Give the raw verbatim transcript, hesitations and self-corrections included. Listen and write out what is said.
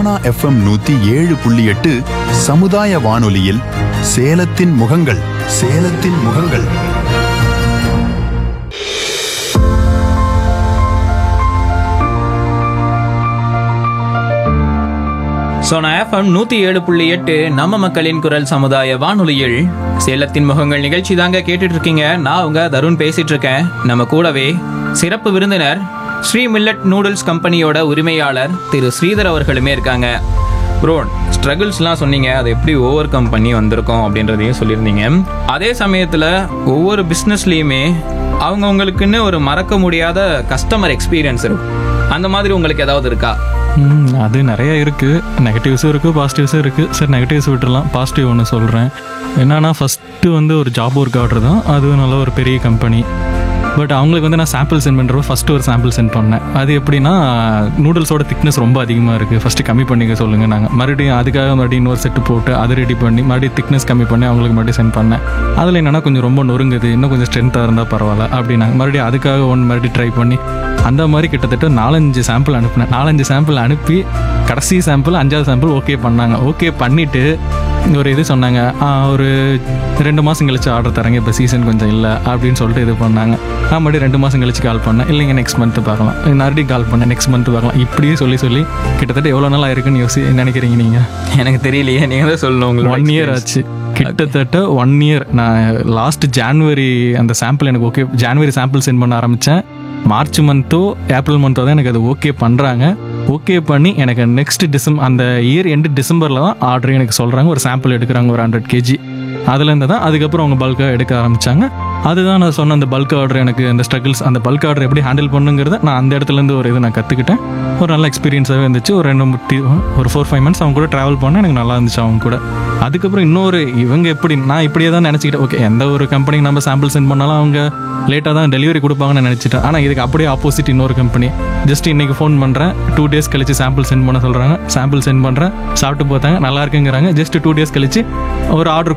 Sona FM நூத்தி ஏழு புள்ளி எட்டு சமுதாய வானொலியில் சேலத்தின் முகங்கள் சேலத்தின் முகங்கள். சோனா எஃப்எம் நூத்தி ஏழு புள்ளி எட்டு நம்ம மக்களின் குரல் சமுதாய வானொலியில் சேலத்தின் முகங்கள் நிகழ்ச்சி தாங்க கேட்டுட்டு இருக்கீங்க. நான் உங்க தருண் பேசிட்டு இருக்கேன். நம்ம கூடவே சிறப்பு விருந்தினர் ஸ்ரீ மில்லட் நூடுல்ஸ் கம்பெனியோட உரிமையாளர் திரு ஸ்ரீதர் அவர்களுமே இருக்காங்க. ப்ரோ, ஸ்ட்ரகிள்ஸ்லாம் சொன்னீங்க, அதை எப்படி ஓவர் கம் பண்ணி வந்திருக்கோம் அப்படின்றதையும் சொல்லியிருந்தீங்க. அதே சமயத்தில் ஒவ்வொரு பிஸ்னஸ்லேயுமே அவங்கவுங்களுக்குன்னு ஒரு மறக்க முடியாத கஸ்டமர் எக்ஸ்பீரியன்ஸ் இருக்கும். அந்த மாதிரி உங்களுக்கு ஏதாவது இருக்கா? அது நிறைய இருக்குது. நெகட்டிவ்ஸும் இருக்குது, பாசிட்டிவ்ஸும் இருக்குது. சரி, நெகட்டிவ்ஸ் விட்டுடலாம். பாசிட்டிவ் ஒன்று சொல்கிறேன். என்னன்னா, ஃபஸ்ட்டு வந்து ஒரு ஜாப் ஒர்க் ஆர்டர் தான். அது நல்ல ஒரு பெரிய கம்பெனி. பட் அவங்களுக்கு வந்து நான் சாம்பிள் சென்ட் பண்ணுறப்போ ஃபஸ்ட்டு ஒரு சாம்பிள் சென்ட் பண்ணேன். அது எப்படின்னா, நூடுல்ஸோட திக்னஸ் ரொம்ப அதிகமாக இருக்குது, ஃபஸ்ட்டு கம்மி பண்ணிக்க சொல்லுங்கள். நாங்கள் மறுபடியும் அதுக்காக மறுபடியும் இன்னொரு செட்டு போட்டு அதை ரெடி பண்ணி மறுபடியும் திக்னஸ் கம்மி பண்ணி அவங்களுக்கு மறுபடியும் சென்ட் பண்ணேன். அதில் என்னென்னா கொஞ்சம் ரொம்ப நொறுங்குது, இன்னும் கொஞ்சம் ஸ்ட்ரென்த்தாக இருந்தால் பரவாயில்ல அப்படின்னாங்க. மறுபடியும் அதுக்காக ஒன்று மறுபடியும் ட்ரை பண்ணி அந்த மாதிரி கிட்டத்தட்ட நாலஞ்சு சாம்பிள் அனுப்பினேன். நாலஞ்சு சாம்பிள் அனுப்பி கடைசி சாம்பிள் அஞ்சாவது சாம்பிள் ஓகே பண்ணாங்க. ஓகே பண்ணிவிட்டு ஒரு இது சொன்னாங்க, ஒரு ரெண்டு மாதம் கழிச்சு ஆர்டர் தராங்க, இப்போ சீசன் கொஞ்சம் இல்லை அப்படின்னு சொல்லிட்டு இது பண்ணாங்க. நான் மறுபடியும் ரெண்டு மாதம் கழிச்சு கால் பண்ணேன், இல்லைங்க நெக்ஸ்ட் மந்த்து பார்க்கலாம். மறுபடியும் கால் பண்ணேன், நெக்ஸ்ட் மந்த்து பார்க்கலாம். இப்படியே சொல்லி சொல்லி கிட்டத்தட்ட எவ்வளோ நாள் ஆயிருக்குன்னு யோசி நினைக்கிறீங்க நீங்கள்? எனக்கு தெரியலையே, நீங்கள் தான் சொல்லணும். உங்களுக்கு ஒன் இயர் ஆச்சு, கிட்டத்தட்ட ஒன் இயர். நான் லாஸ்ட் ஜான்வரி அந்த சாம்பிள் எனக்கு ஓகே, ஜான்வரி சாம்பிள் சென்ட் பண்ண ஆரம்பித்தேன். மார்ச் மந்த்தோ ஏப்ரல் மந்த்தோ தான் எனக்கு அது ஓகே பண்ணுறாங்க. ஓகே பண்ணி எனக்கு நெக்ஸ்ட் டிசம்பர், அந்த இயர் எண்டு டிசம்பரில் தான் ஆர்டர் எனக்கு சொல்கிறாங்க. ஒரு சாம்பிள் எடுக்கிறாங்க, ஒரு ஹண்ட்ரட் கேஜி. அதுலேருந்து தான் அதுக்கப்புறம் அவங்க பல்காக எடுக்க ஆரம்பித்தாங்க. அதுதான் நான் சொன்ன அந்த பல்க் ஆர்டர், எனக்கு அந்த ஸ்ட்ரகிள்ஸ், அந்த பல்க் ஆர்டர் எப்படி ஹேண்டில் பண்ணுங்கிறத நான் அந்த இடத்துலேருந்து ஒரு இது நான் கற்றுக்கிட்டேன். ஒரு நல்ல எக்ஸ்பீரியன்ஸாகவே இருந்துச்சு. ஒரு ரெண்டு முட்டி ஒரு ஃபோர் ஃபைவ் மந்த்ஸ் அவங்க கூட ட்ராவல் பண்ணேன், எனக்கு நல்லா இருந்துச்சு அவங்க கூட. அதுக்கப்புறம் இன்னொரு இவங்க எப்படி, நான் இப்படியே தான் நினச்சிக்கிட்டேன். ஓகே, எந்த ஒரு கம்பெனிக்கு நம்ம சாம்பிள் சென்ட் பண்ணாலும் அவங்க லேட்டாக தான் டெலிவரி கொடுப்பாங்கன்னு நினச்சிட்டேன். ஆனால் இதுக்கு அப்படியே ஆப்போசிட் இன்னொரு கம்பெனி. ஜஸ்ட் இன்றைக்கி ஃபோன் பண்ணுறேன், டூ டேஸ் கழிச்சு சாம்பிள் சென்ட் பண்ண சொல்கிறாங்க. சாம்பிள் சென்ட் பண்ணுறேன், சாப்பிட்டு பார்த்தாங்க, நல்லா இருக்குங்கிறாங்க. ஜஸ்ட் டூ டேஸ் கழிச்சு ஒரு ஆர்டர்